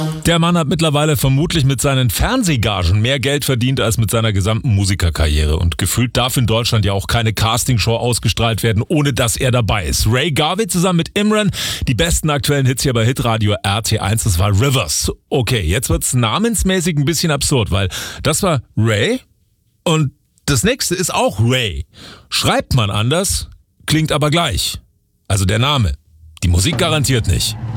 Der Mann hat mittlerweile vermutlich mit seinen Fernsehgagen mehr Geld verdient als mit seiner gesamten Musikerkarriere. Und gefühlt darf in Deutschland ja auch keine Castingshow ausgestrahlt werden, ohne dass er dabei ist. Ray Garvey zusammen mit Imran, die besten aktuellen Hits hier bei Hitradio RT1, das war Rivers. Okay, jetzt wird's namensmäßig ein bisschen absurd, weil das war Ray und das nächste ist auch Ray. Schreibt man anders, klingt aber gleich. Also der Name. Die Musik garantiert nicht.